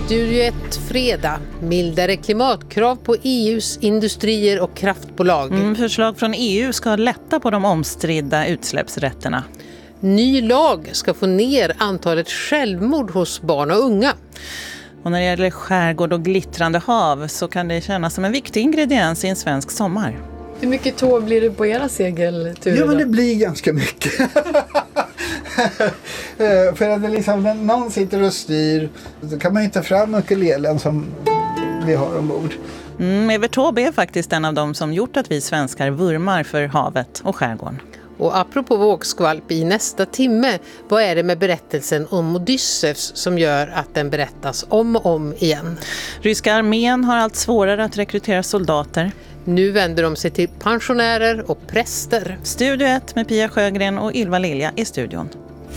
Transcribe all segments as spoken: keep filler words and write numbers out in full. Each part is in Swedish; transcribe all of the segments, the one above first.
Studio ett fredag. Mildare klimatkrav på E U:s industrier och kraftbolag. Mm, förslag från E U ska lätta på de omstridda utsläppsrätterna. Ny lag ska få ner antalet självmord hos barn och unga. Och när det gäller skärgård och glittrande hav så kan det kännas som en viktig ingrediens i en svensk sommar. Hur mycket tåg blir det på era segelturer? Ja, men det blir ganska mycket. För att det liksom, när någon sitter och styr, så kan man ju ta fram ukulelen som vi har ombord. Mm, Evert Taube är faktiskt en av dem som gjort att vi svenskar vurmar för havet och skärgården. Och apropå vågskvalp i nästa timme, vad är det med berättelsen om Odysseus som gör att den berättas om och om igen? Ryska armén har allt svårare att rekrytera soldater. Nu vänder de sig till pensionärer och präster. Studio ett med Pia Sjögren och Ylva Lilja i studion.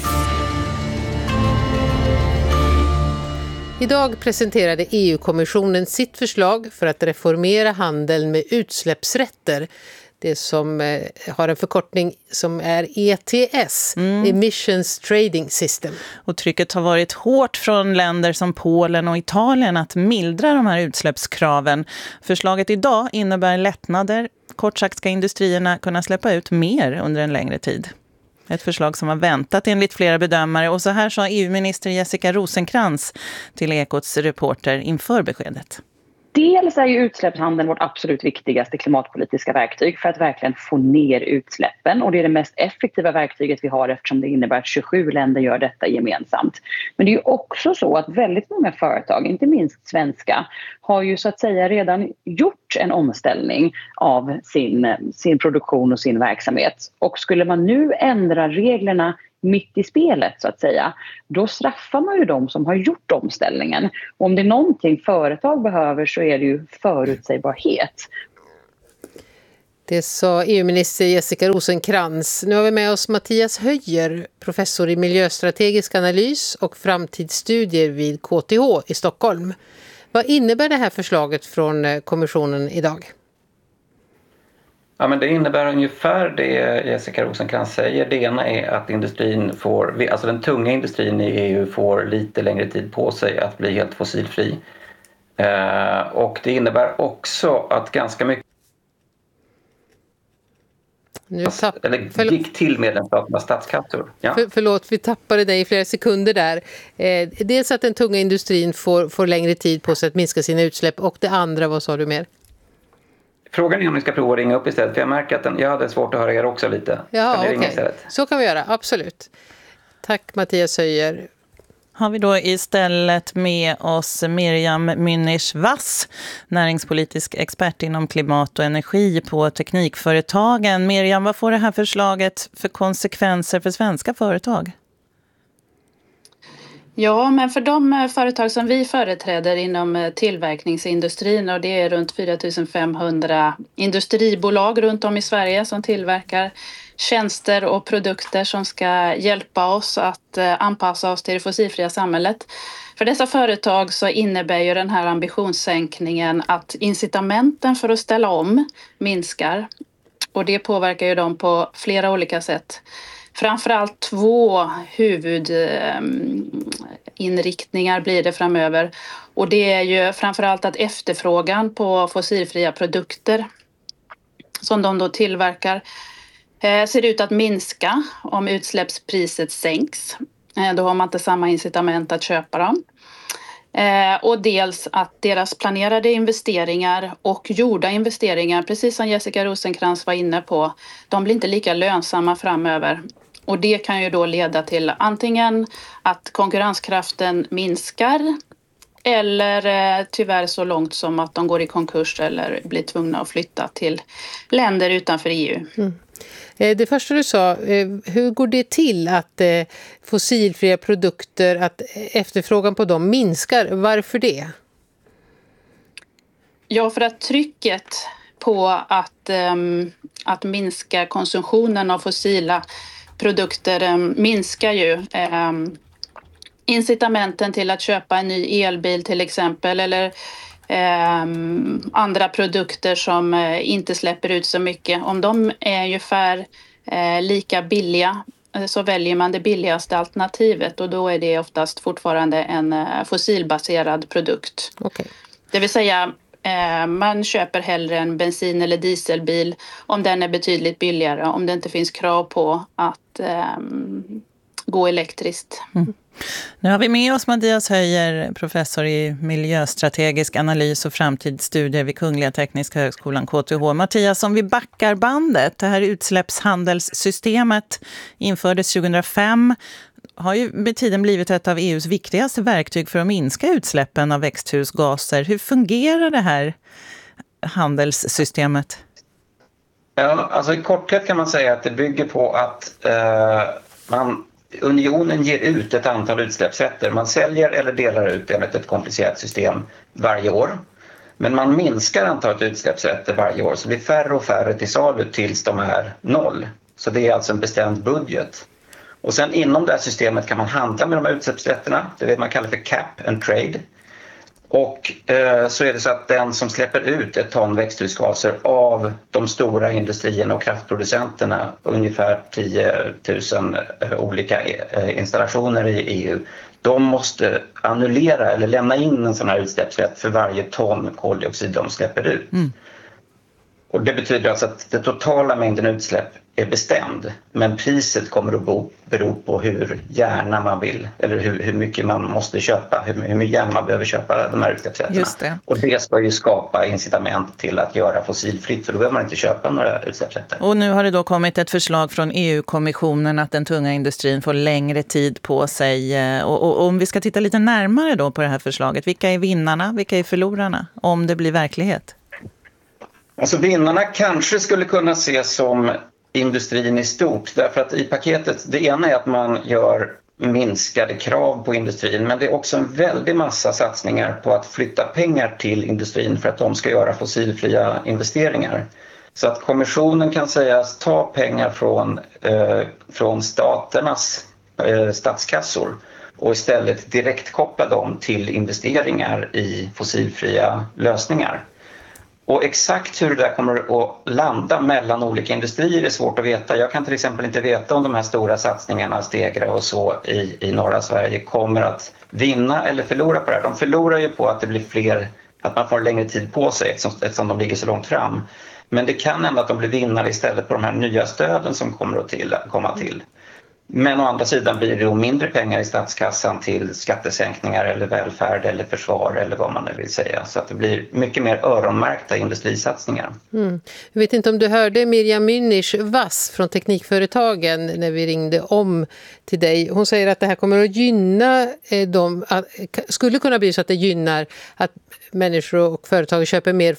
Idag presenterade E U-kommissionen sitt förslag för att reformera handeln med utsläppsrätter. Det som eh, har en förkortning som är E T S, mm. Emissions Trading System. Och trycket har varit hårt från länder som Polen och Italien att mildra de här utsläppskraven. Förslaget idag innebär lättnader. Kort sagt ska industrierna kunna släppa ut mer under en längre tid. Ett förslag som har väntat enligt flera bedömare. Och så här sa E U-minister Jessica Rosenkrantz till Ekots reporter inför beskedet. Dels är ju utsläppshandeln vårt absolut viktigaste klimatpolitiska verktyg för att verkligen få ner utsläppen. Och det är det mest effektiva verktyget vi har eftersom det innebär att tjugosju länder gör detta gemensamt. Men det är ju också så att väldigt många företag, inte minst svenska, har ju så att säga redan gjort en omställning av sin, sin produktion och sin verksamhet. Och skulle man nu ändra reglerna mitt i spelet så att säga, då straffar man ju de som har gjort omställningen. Och om det är någonting företag behöver så är det ju förutsägbarhet. Det sa E U-minister Jessica Rosenkrantz. Nu har vi med oss Mattias Höjer, professor i miljöstrategisk analys och framtidsstudier vid K T H i Stockholm. Vad innebär det här förslaget från kommissionen idag? Ja, men det innebär ungefär det Jessica Rosenkrantz säger. Det ena är att industrin får, alltså den tunga industrin i E U får lite längre tid på sig att bli helt fossilfri. Eh, och det innebär också att ganska mycket nu tapp... eller Förlåt. gick till medlemsstaternas statskassor. Ja. För, förlåt, vi tappade dig i flera sekunder där. Eh, dels att den tunga industrin får, får längre tid på sig att minska sina utsläpp och det andra, vad sa du mer? Frågan är om ni ska prova att ringa upp istället, för jag märker att den, jag hade svårt att höra er också lite. Ja, okej. Okay. Så kan vi göra, absolut. Tack Mattias Höjer. Har vi då istället med oss Miriam Münich-Wass, näringspolitisk expert inom klimat och energi på Teknikföretagen. Miriam, vad får det här förslaget för konsekvenser för svenska företag? Ja, men för de företag som vi företräder inom tillverkningsindustrin, och det är runt fyra tusen femhundra industribolag runt om i Sverige som tillverkar tjänster och produkter som ska hjälpa oss att anpassa oss till det fossilfria samhället. För dessa företag så innebär ju den här ambitionssänkningen att incitamenten för att ställa om minskar. Och det påverkar ju dem på flera olika sätt. Framförallt två huvudinriktningar blir det framöver. Och det är ju framförallt att efterfrågan på fossilfria produkter som de då tillverkar ser ut att minska om utsläppspriset sänks. Då har man inte samma incitament att köpa dem. Och dels att deras planerade investeringar och gjorda investeringar, precis som Jessica Rosenkrantz var inne på, de blir inte lika lönsamma framöver. Och det kan ju då leda till antingen att konkurrenskraften minskar eller tyvärr så långt som att de går i konkurs eller blir tvungna att flytta till länder utanför E U. Mm. Det första du sa, hur går det till att fossilfria produkter, att efterfrågan på dem minskar? Varför det? Ja, för att trycket på att, att minska konsumtionen av fossila produkter minskar ju. Incitamenten till att köpa en ny elbil till exempel, eller Eh, andra produkter som eh, inte släpper ut så mycket. Om de är ungefär eh, lika billiga så väljer man det billigaste alternativet och då är det oftast fortfarande en fossilbaserad produkt. Okay. Det vill säga man köper hellre en bensin- eller dieselbil om den är betydligt billigare, om det inte finns krav på att um, gå elektriskt. Mm. Nu har vi med oss Mattias Höjer, professor i miljöstrategisk analys och framtidsstudier vid Kungliga Tekniska högskolan K T H. Mattias, om vi backar bandet, det här utsläppshandelssystemet infördes tjugohundrafem, har ju med tiden blivit ett av E U:s viktigaste verktyg för att minska utsläppen av växthusgaser. Hur fungerar det här handelssystemet? Ja, alltså i korthet kan man säga att det bygger på att eh, man unionen ger ut ett antal utsläppsrätter. Man säljer eller delar ut enligt ett komplicerat system varje år. Men man minskar antalet utsläppsrätter varje år, så det blir färre och färre till salu tills de är noll. Så det är alltså en bestämd budget. Och sen inom det här systemet kan man handla med de här utsläppsrätterna. Det är det man kallar för cap and trade. Och eh, så är det så att den som släpper ut ett ton växthusgaser av de stora industrierna och kraftproducenterna, ungefär tio tusen eh, olika eh, installationer i E U, de måste annullera eller lämna in en sån här utsläppsrätt för varje ton koldioxid de släpper ut. Mm. Och det betyder alltså att den totala mängden utsläpp är bestämd, men priset kommer att bo, bero på hur gärna man vill, eller hur, hur mycket man måste köpa, hur, hur mycket gärna man behöver köpa de här utsläppsrätterna. Just det. Och det ska ju skapa incitament till att göra fossilfritt, för då behöver man inte köpa några utsläppsrätter. Och nu har det då kommit ett förslag från E U-kommissionen att den tunga industrin får längre tid på sig. Och, och, och om vi ska titta lite närmare då på det här förslaget, vilka är vinnarna, vilka är förlorarna om det blir verklighet? Alltså vinnarna kanske skulle kunna ses som industrin i stort, därför att i paketet, det ena är att man gör minskade krav på industrin, men det är också en väldig massa satsningar på att flytta pengar till industrin för att de ska göra fossilfria investeringar. Så att kommissionen kan sägas ta pengar från, eh, från staternas eh, statskassor och istället direkt koppla dem till investeringar i fossilfria lösningar. Och exakt hur det där kommer att landa mellan olika industrier är svårt att veta. Jag kan till exempel inte veta om de här stora satsningarna, Stegra och så i, i norra Sverige, kommer att vinna eller förlora på det här. De förlorar ju på att det blir fler, att man får längre tid på sig eftersom, eftersom de ligger så långt fram. Men det kan hända att de blir vinnare istället på de här nya stöden som kommer att till, komma till. Men å andra sidan blir det då mindre pengar i statskassan till skattesänkningar eller välfärd eller försvar eller vad man nu vill säga. Så att det blir mycket mer öronmärkta industrisatsningar. Mm. Jag vet inte om du hörde Mirjam Münich-Vass från Teknikföretagen när vi ringde om till dig. Hon säger att det här kommer att gynna dem, skulle kunna bli så att det gynnar att människor och företag köper mer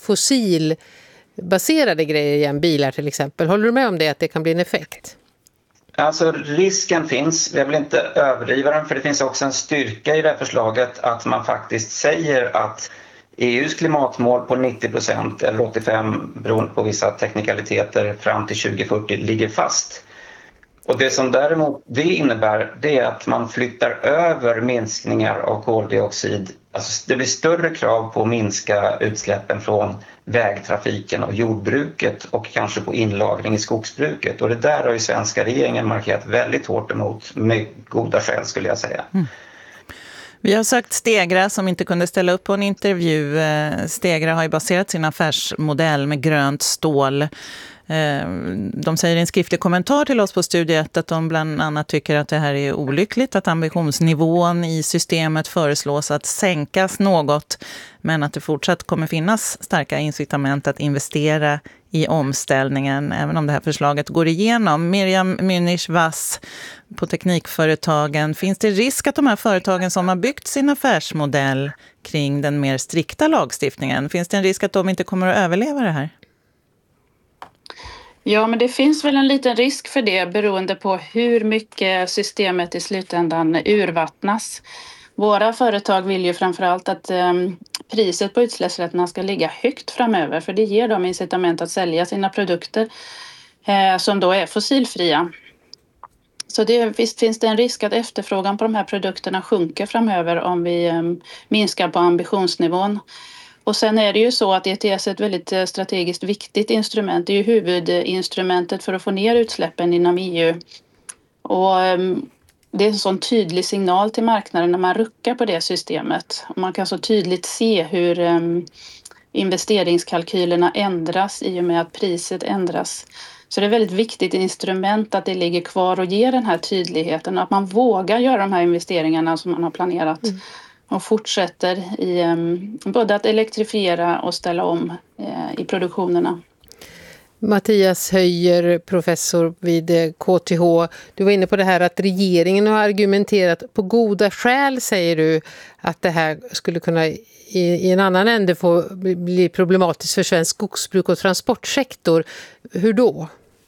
fossilbaserade grejer igen, bilar till exempel. Håller du med om det, att det kan bli en effekt? Alltså risken finns, jag vill inte överdriva den, för det finns också en styrka i det här förslaget att man faktiskt säger att E U:s klimatmål på nittio procent eller åttiofem procent beroende på vissa teknikaliteter fram till tjugo fyrtio ligger fast. Och det som däremot det innebär, det är att man flyttar över minskningar av koldioxid. Alltså det blir större krav på att minska utsläppen från vägtrafiken och jordbruket och kanske på inlagring i skogsbruket. Och det där har ju svenska regeringen markerat väldigt hårt emot, med goda skäl skulle jag säga. Mm. Vi har sökt Stegra som inte kunde ställa upp på en intervju. Stegra har ju baserat sin affärsmodell med grönt stål. De säger i en skriftlig kommentar till oss på Studio ett att de bland annat tycker att det här är olyckligt, att ambitionsnivån i systemet föreslås att sänkas något, men att det fortsatt kommer finnas starka incitament att investera i omställningen även om det här förslaget går igenom. Mirjam Münich-Vass på Teknikföretagen, finns det risk att de här företagen som har byggt sin affärsmodell kring den mer strikta lagstiftningen, finns det en risk att de inte kommer att överleva det här? Ja, men det finns väl en liten risk för det beroende på hur mycket systemet i slutändan urvattnas. Våra företag vill ju framförallt att eh, priset på utsläppsrätterna ska ligga högt framöver, för det ger dem incitament att sälja sina produkter eh, som då är fossilfria. Så det, visst finns det en risk att efterfrågan på de här produkterna sjunker framöver om vi eh, minskar på ambitionsnivån. Och sen är det ju så att E T S är ett väldigt strategiskt viktigt instrument. Det är ju huvudinstrumentet för att få ner utsläppen inom E U. Och det är en sån tydlig signal till marknaden när man ruckar på det systemet. Och man kan så tydligt se hur investeringskalkylerna ändras i och med att priset ändras. Så det är ett väldigt viktigt instrument att det ligger kvar och ger den här tydligheten. Att man vågar göra de här investeringarna som man har planerat. Mm. Och fortsätter i um, både att elektrifiera och ställa om uh, i produktionerna. Mattias Höjer, professor vid K T H. Du var inne på det här att regeringen har argumenterat på goda skäl, säger du, att det här skulle kunna i, i en annan ände få bli problematiskt för svensk skogsbruk och transportsektor. Hur då?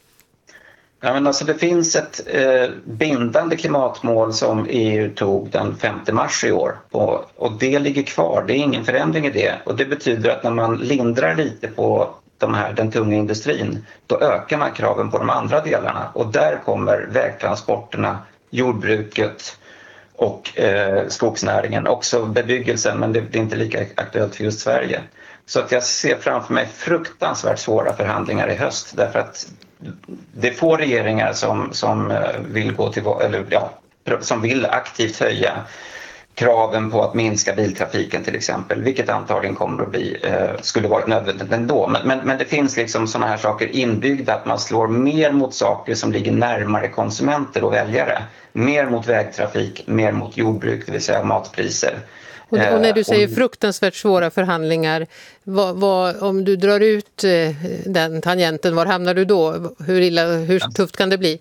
Ja, men alltså det finns ett eh, bindande klimatmål som E U tog den femte mars i år och, och det ligger kvar, det är ingen förändring i det och det betyder att när man lindrar lite på de här, den tunga industrin då ökar man kraven på de andra delarna och där kommer vägtransporterna, jordbruket och eh, skogsnäringen, också bebyggelsen men det, det är inte lika aktuellt för just Sverige. Så att jag ser framför mig fruktansvärt svåra förhandlingar i höst därför att det är få regeringar som, som vill gå till, eller ja, som vill aktivt höja kraven på att minska biltrafiken till exempel, vilket antagligen kommer att bli, eh, skulle varit nödvändigt ändå. Men, men, men det finns liksom sådana här saker inbyggda att man slår mer mot saker som ligger närmare konsumenter och väljare. Mer mot vägtrafik, mer mot jordbruk, det vill säga matpriser. Och, och när du säger fruktansvärt svåra förhandlingar, vad, vad, om du drar ut den tangenten, var hamnar du då? Hur, illa, hur tufft kan det bli?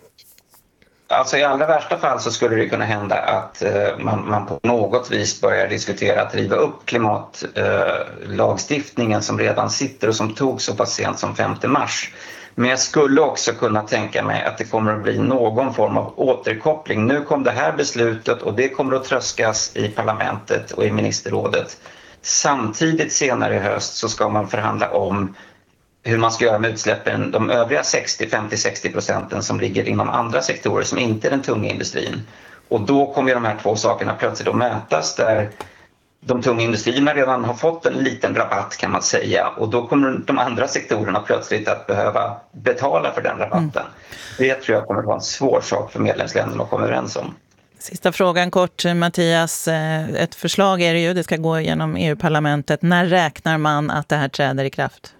Alltså i allra värsta fall så skulle det kunna hända att eh, man, man på något vis börjar diskutera att riva upp klimatlagstiftningen eh, som redan sitter och som tog så pass sent som femte mars. Men jag skulle också kunna tänka mig att det kommer att bli någon form av återkoppling. Nu kom det här beslutet och det kommer att tröskas i parlamentet och i ministerrådet. Samtidigt senare i höst så ska man förhandla om hur man ska göra med utsläppen, de övriga sextio, femtio, sextio procenten som ligger inom andra sektorer som inte är den tunga industrin. Och då kommer de här två sakerna plötsligt att mötas där de tunga industrierna redan har fått en liten rabatt kan man säga och då kommer de andra sektorerna plötsligt att behöva betala för den rabatten. Mm. Det tror jag kommer att vara en svår sak för medlemsländerna att komma överens om. Sista frågan kort, Mattias. Ett förslag är det ju, det ska gå genom E U-parlamentet. När räknar man att det här träder i kraft?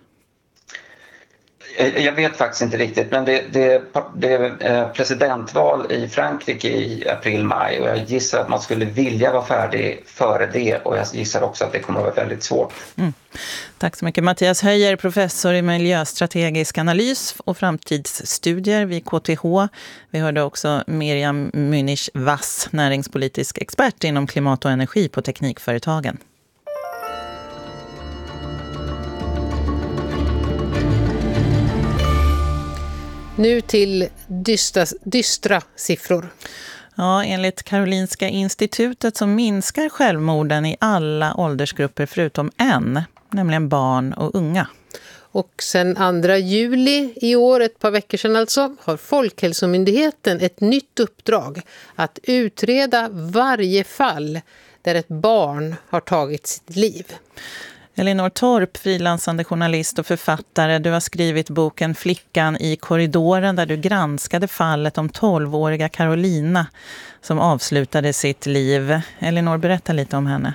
Jag vet faktiskt inte riktigt, men det, det, det är presidentval i Frankrike i april-maj och jag gissar att man skulle vilja vara färdig före det och jag gissar också att det kommer att vara väldigt svårt. Mm. Tack så mycket. Mattias Höjer, professor i miljöstrategisk analys och framtidsstudier vid K T H. Vi hörde också Miriam Münich-Wass, näringspolitisk expert inom klimat och energi på Teknikföretagen. Nu till dystra, dystra siffror. Ja, enligt Karolinska institutet så minskar självmorden i alla åldersgrupper förutom en, nämligen barn och unga. Och sen andra juli i år, ett par veckor sedan alltså, har Folkhälsomyndigheten ett nytt uppdrag att utreda varje fall där ett barn har tagit sitt liv. Elinor Torp, frilansande journalist och författare, du har skrivit boken Flickan i korridoren där du granskade fallet om tolvåriga Carolina som avslutade sitt liv. Elinor, berätta lite om henne.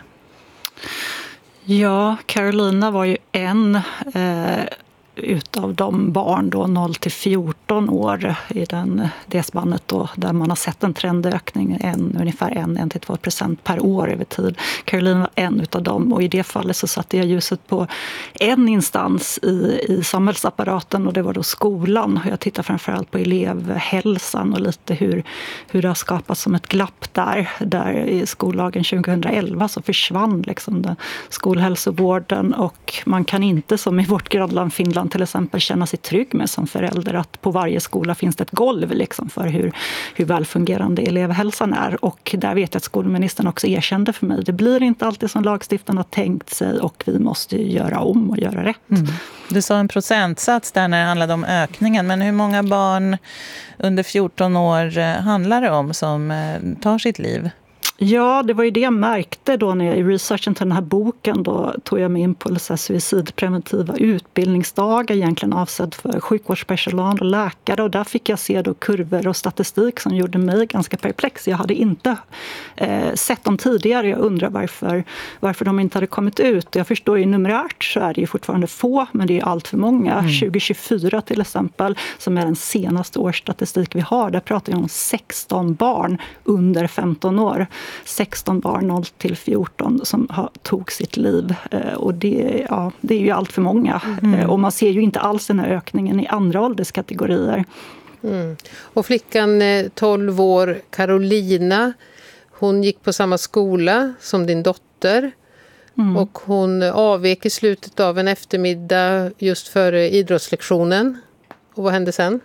Ja, Carolina var ju en eh, utav de barn då noll till fjorton år i den, det spannet då, där man har sett en trendökning en, ungefär en till två procent per år över tid. Carolina var en utav dem och i det fallet så satte jag ljuset på en instans i, i samhällsapparaten och det var då skolan. Jag tittar framförallt på elevhälsan och lite hur, hur det har skapats som ett glapp där. Där i skollagen tjugoelva så försvann liksom den skolhälsovården och man kan inte som i vårt grannland Finland till exempel känna sig trygg med som förälder att på varje skola finns det ett golv liksom för hur, hur välfungerande elevhälsan är. Och där vet jag att skolministern också erkände för mig. Det blir inte alltid som lagstiftaren har tänkt sig och vi måste göra om och göra rätt. Mm. Du sa en procentsats där när det handlade om ökningen. Men hur många barn under fjorton år handlar det om som tar sitt liv? Ja, det var ju det jag märkte då när jag i researchen till den här boken. Då tog jag mig in på så här suicidpreventiva utbildningsdagar egentligen avsedd för sjukvårdspersonal och läkare. Och där fick jag se då kurvor och statistik som gjorde mig ganska perplex. Jag hade inte eh, sett dem tidigare. Jag undrar varför, varför de inte hade kommit ut. Jag förstår ju numerärt så är det ju fortfarande få, men det är allt för många. Mm. tjugo tjugofyra till exempel, som är den senaste årsstatistik vi har. Där pratar jag om sexton barn under femton år. sexton barn noll till fjorton som har, tog sitt liv. Eh, och det, ja, det är ju allt för många. Mm. Eh, och man ser ju inte alls den här ökningen i andra ålderskategorier. Mm. Och flickan tolv år, Carolina, hon gick på samma skola som din dotter. Mm. Och hon avvek i slutet av en eftermiddag just före idrottslektionen. Och vad hände sen?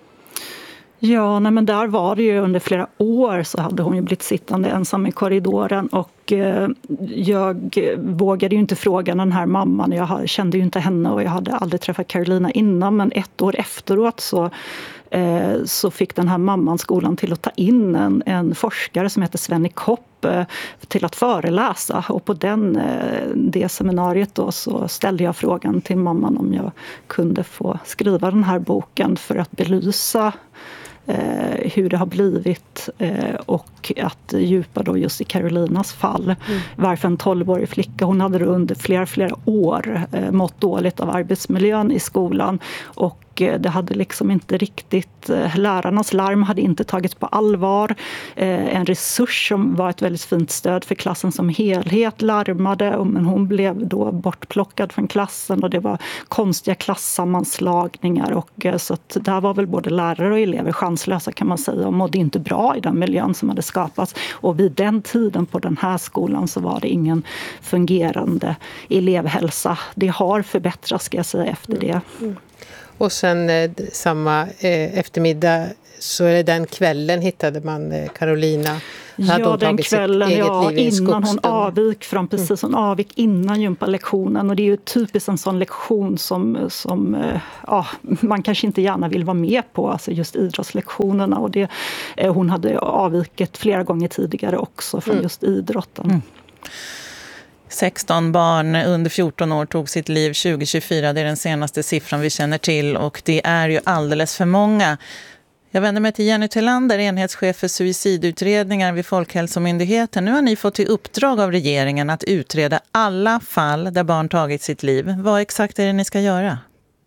Ja, nej, men där var det ju under flera år så hade hon ju blivit sittande ensam i korridoren och eh, jag vågade ju inte fråga den här mamman. Jag kände ju inte henne och jag hade aldrig träffat Carolina innan, men ett år efteråt så eh, så fick den här mamman skolan till att ta in en, en forskare som heter Svenny Kopp eh, till att föreläsa, och på den, eh, det seminariet då så ställde jag frågan till mamman om jag kunde få skriva den här boken för att belysa Eh, hur det har blivit eh, och att djupa då just i Carolinas fall. Mm. Varför en tolvårig flicka, hon hade under flera, flera år eh, mått dåligt av arbetsmiljön i skolan och det hade liksom inte riktigt, lärarnas larm hade inte tagits på allvar. En resurs som var ett väldigt fint stöd för klassen som helhet larmade, men hon blev då bortplockad från klassen och det var konstiga klassammanslagningar. Och så att där var väl både lärare och elever chanslösa kan man säga och mådde inte bra i den miljön som hade skapats. Och vid den tiden på den här skolan så var det ingen fungerande elevhälsa. Det har förbättrats ska jag säga efter det. Mm. Och sen eh, samma eh, eftermiddag, så är det den kvällen hittade man eh, Carolina. Hade ja, den kvällen, ja, innan hon avvik från, precis, hon avvik innan gympalektionen. Och det är ju typiskt en sån lektion som, som eh, ja, man kanske inte gärna vill vara med på, alltså just idrottslektionerna. Och det, eh, hon hade avvikit flera gånger tidigare också från mm. just idrotten. Mm. sexton barn under fjorton år tog sitt liv tjugo tjugofyra. Det är den senaste siffran vi känner till och det är ju alldeles för många. Jag vänder mig till Jenny Tillander, enhetschef för suicidutredningar vid Folkhälsomyndigheten. Nu har ni fått i uppdrag av regeringen att utreda alla fall där barn tagit sitt liv. Vad exakt är det ni ska göra?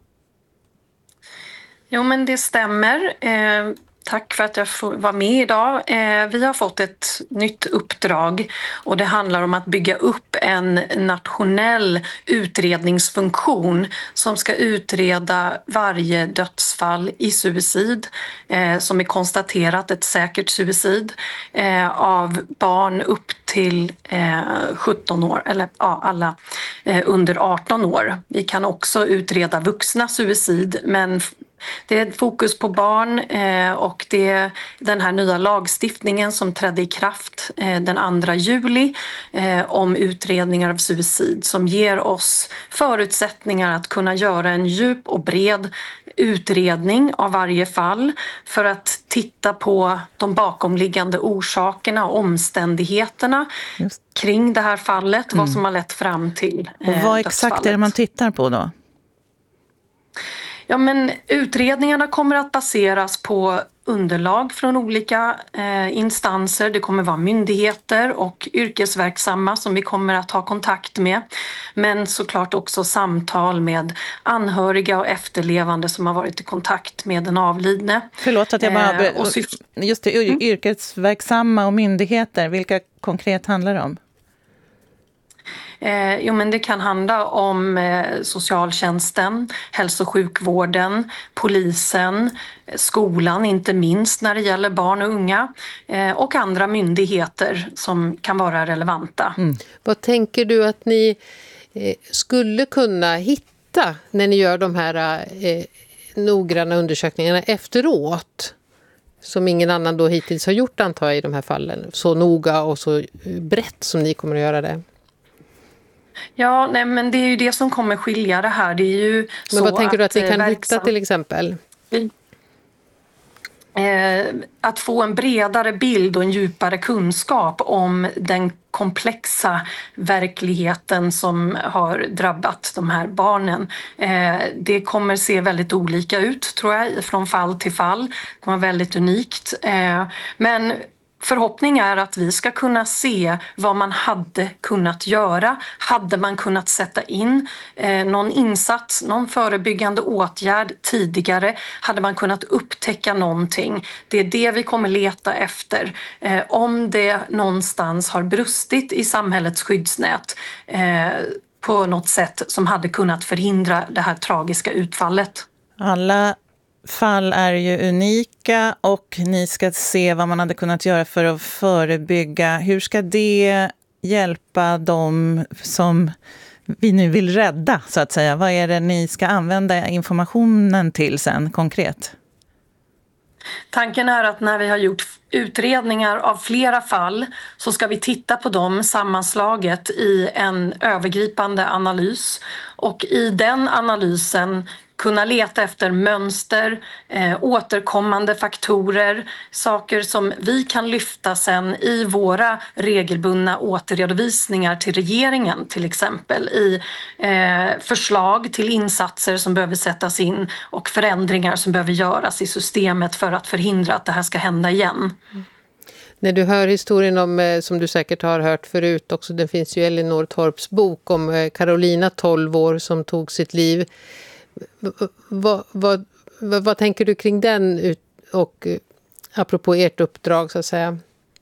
Jo, men det stämmer. Eh... Tack för att jag får vara med idag. Eh, vi har fått ett nytt uppdrag och det handlar om att bygga upp en nationell utredningsfunktion som ska utreda varje dödsfall i suicid eh, som är konstaterat ett säkert suicid eh, av barn upp till eh, sjutton år, eller ja, alla eh, under arton år. Vi kan också utreda vuxna suicid, men det är ett fokus på barn eh, och det är den här nya lagstiftningen som trädde i kraft eh, den andra juli eh, om utredningar av suicid som ger oss förutsättningar att kunna göra en djup och bred utredning av varje fall för att titta på de bakomliggande orsakerna och omständigheterna Just. kring det här fallet, mm. vad som har lett fram till eh, Och vad exakt är det man tittar på då? Ja, men utredningarna kommer att baseras på underlag från olika eh, instanser. Det kommer vara myndigheter och yrkesverksamma som vi kommer att ha kontakt med. Men såklart också samtal med anhöriga och efterlevande som har varit i kontakt med den avlidne. Förlåt att jag bara... Eh, och syf- just det, mm. yrkesverksamma och myndigheter, vilka konkret handlar det om? Eh, jo, men det kan handla om eh, socialtjänsten, hälso- och sjukvården, polisen, skolan, inte minst när det gäller barn och unga eh, och andra myndigheter som kan vara relevanta. Mm. Vad tänker du att ni eh, skulle kunna hitta när ni gör de här eh, noggranna undersökningarna efteråt? Som ingen annan då hittills har gjort, antar jag, i de här fallen. Så noga och så brett som ni kommer att göra det. Ja, nej, men det är ju det som kommer skilja det här. Det är ju men så vad tänker du att vi kan verksam... hitta till exempel? Eh, att få en bredare bild och en djupare kunskap om den komplexa verkligheten som har drabbat de här barnen. Eh, det kommer se väldigt olika ut, tror jag, från fall till fall. Det kommer vara väldigt unikt. Eh, men förhoppning är att vi ska kunna se vad man hade kunnat göra. Hade man kunnat sätta in eh, någon insats, någon förebyggande åtgärd tidigare? Hade man kunnat upptäcka någonting? Det är det vi kommer leta efter. Eh, om det någonstans har brustit i samhällets skyddsnät eh, på något sätt som hade kunnat förhindra det här tragiska utfallet. Alla fall är ju unika och ni ska se vad man hade kunnat göra för att förebygga. Hur ska det hjälpa dem som vi nu vill rädda, så att säga? Vad är det ni ska använda informationen till sen konkret? Tanken är att när vi har gjort utredningar av flera fall så ska vi titta på dem sammanslaget i en övergripande analys, och i den analysen kunna leta efter mönster, eh, återkommande faktorer, saker som vi kan lyfta sen i våra regelbundna återredovisningar till regeringen, till exempel i eh, förslag till insatser som behöver sättas in och förändringar som behöver göras i systemet för att förhindra att det här ska hända igen. Mm. När du hör historien om, som du säkert har hört förut också, det finns ju Elinor Torps bok om Carolina, tolv år, som tog sitt liv. Vad, vad, vad, vad tänker du kring den, och apropå ert uppdrag så att säga?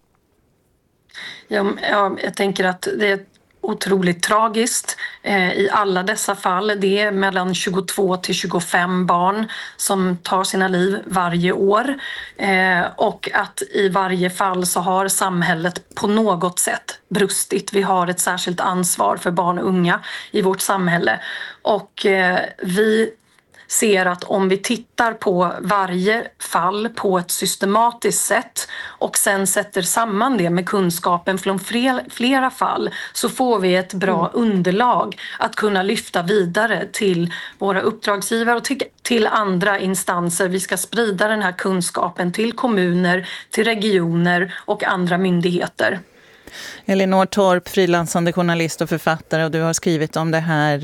Ja, jag tänker att det är otroligt tragiskt eh, i alla dessa fall. Det är mellan tjugotvå till tjugofem barn som tar sina liv varje år. Eh, och att i varje fall så har samhället på något sätt brustit. Vi har ett särskilt ansvar för barn och unga i vårt samhälle. Och eh, vi ser att om vi tittar på varje fall på ett systematiskt sätt och sen sätter samman det med kunskapen från flera fall, så får vi ett bra underlag att kunna lyfta vidare till våra uppdragsgivare och till, till andra instanser. Vi ska sprida den här kunskapen till kommuner, till regioner och andra myndigheter. Elinor Torp, frilansande journalist och författare, och du har skrivit om det här.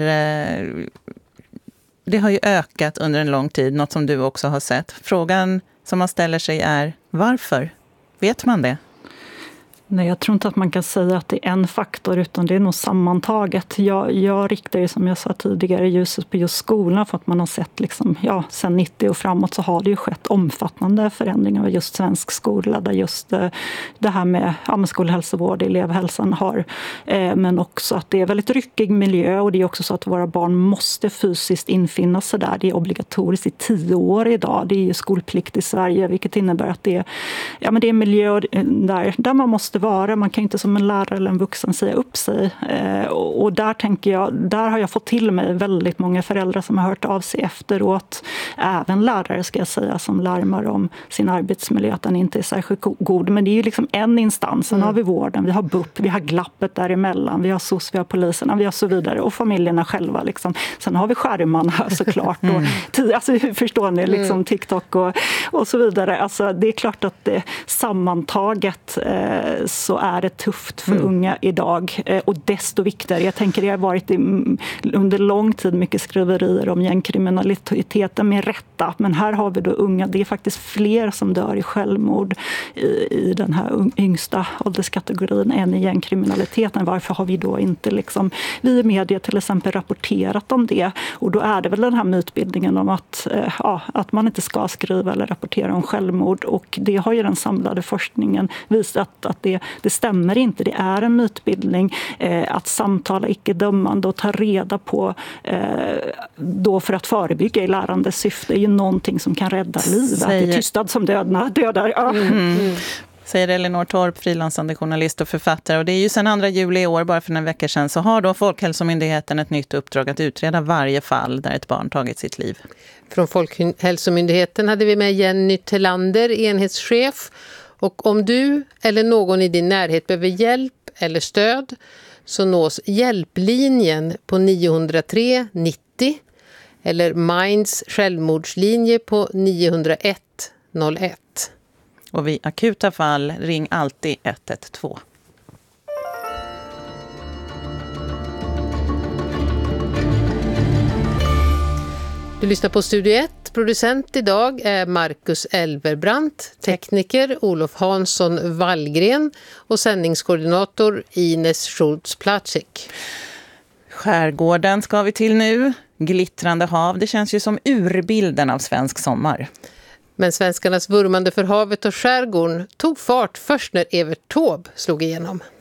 Det har ju ökat under en lång tid, något som du också har sett. Frågan som man ställer sig är, varför? Vet man det? Nej, jag tror inte att man kan säga att det är en faktor, utan det är nog sammantaget. Jag, jag riktar ju, som jag sa tidigare, ljuset på just skolan, för att man har sett liksom, ja, sen nittio och framåt så har det ju skett omfattande förändringar av just svensk skola, där just eh, det här med, ja, med skolhälsovård, elevhälsan har, eh, men också att det är väldigt ryckig miljö, och det är också så att våra barn måste fysiskt infinna sig där. Det är obligatoriskt i tio år idag. Det är ju skolplikt i Sverige, vilket innebär att det är, ja, men det är en miljö där, där man måste vara. Man kan inte som en lärare eller en vuxen säga upp sig. Eh, och, och där tänker jag, där har jag fått till mig väldigt många föräldrar som har hört av sig efteråt. Även lärare, ska jag säga, som larmar om sin arbetsmiljö, att den inte är särskilt god. Men det är ju liksom en instans. Sen mm. har vi vården, vi har B U P, vi har glappet däremellan, vi har S O S, vi har poliserna, vi har så vidare. Och familjerna själva liksom. Sen har vi skärmarna såklart. Mm. Och, alltså, förstår ni, liksom TikTok och, och så vidare. Alltså, det är klart att det sammantaget eh, så är det tufft för mm. unga idag, och desto viktigare. Jag tänker det har varit i, under lång tid mycket skriverier om gängkriminaliteten, med rätta, men här har vi då unga, det är faktiskt fler som dör i självmord i, i den här yngsta ålderskategorin än i gängkriminaliteten. Varför har vi då inte liksom, vi i media till exempel rapporterat om det? Och då är det väl den här mytbildningen om att, ja, att man inte ska skriva eller rapportera om självmord, och det har ju den samlade forskningen visat att det Det stämmer inte. Det är en mytbildning eh, att samtala icke-dömande och ta reda på eh, då för att förebygga i lärandets syfte är ju någonting som kan rädda liv. Säger... Det är tystnad som dödna, dödar. Ja. Mm. Mm. Säger Elinor Torp, frilansande journalist och författare. Och det är ju sedan andra juli i år, bara för en vecka sedan, så har då Folkhälsomyndigheten ett nytt uppdrag att utreda varje fall där ett barn tagit sitt liv. Från Folkhälsomyndigheten hade vi med Jenny Tellander, enhetschef. Och om du eller någon i din närhet behöver hjälp eller stöd, så nås hjälplinjen på nio noll tre nittio eller Minds självmordslinje på nio noll ett noll ett. Och vid akuta fall, ring alltid ett ett två. Du lyssnar på Studio ett. Producent idag är Marcus Elverbrandt, tekniker Olof Hansson Wallgren och sändningskoordinator Ines Schultz-Platschik. Skärgården ska vi till nu. Glittrande hav, det känns ju som urbilden av svensk sommar. Men svenskarnas vurmande för havet och skärgården tog fart först när Evert Taube slog igenom.